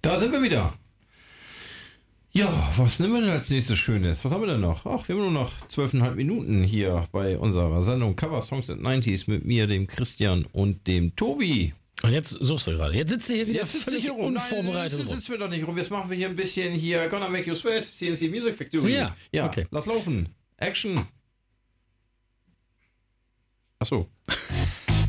Da sind wir wieder. Ja, was nehmen wir denn als nächstes Schönes? Was haben wir denn noch? Ach, wir haben nur noch 12,5 Minuten hier bei unserer Sendung Cover Songs and 90s mit mir, dem Christian und dem Tobi. Und jetzt suchst du gerade. Jetzt sitzt du hier wieder völlig hier rum. unvorbereitet Nein, rum. sitzen wir doch nicht rum. Jetzt machen wir hier ein bisschen hier Gonna Make You Sweat, CNC Music Factory. Ja, okay. Lass laufen. Action. Achso.